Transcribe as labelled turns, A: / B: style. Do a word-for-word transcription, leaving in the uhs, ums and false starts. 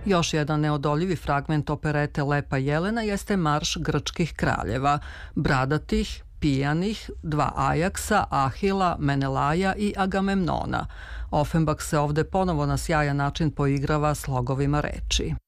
A: Još jedan neodoljivi fragment operete Lepa Jelena jeste marš grčkih kraljeva, bradatih, pijanih, dva Ajaksa, Ahila, Menelaja i Agamemnona. Ofenbach se ovde ponovo na sjajan način poigrava slogovima reči.